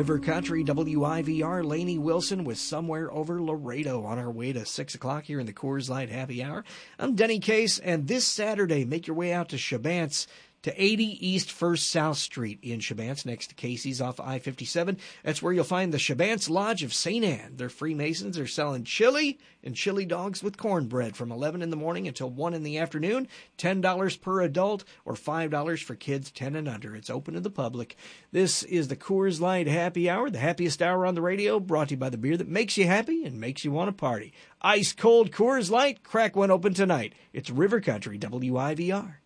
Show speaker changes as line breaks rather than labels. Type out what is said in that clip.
River Country, WIVR, Lainey Wilson with Somewhere Over Laredo on our way to 6 o'clock here in the Coors Light Happy Hour. I'm Denny Case, and this Saturday, make your way out to Chabance, to 80 East 1st South Street in Chabance, next to Casey's off I-57. That's where you'll find the Chabance Lodge of St. Anne. They're Freemasons. They're selling chili and chili dogs with cornbread from 11 in the morning until 1 in the afternoon. $10 per adult or $5 for kids 10 and under. It's open to the public. This is the Coors Light Happy Hour, the happiest hour on the radio, brought to you by the beer that makes you happy and makes you want to party. Ice cold Coors Light, crack one open tonight. It's River Country, WIVR.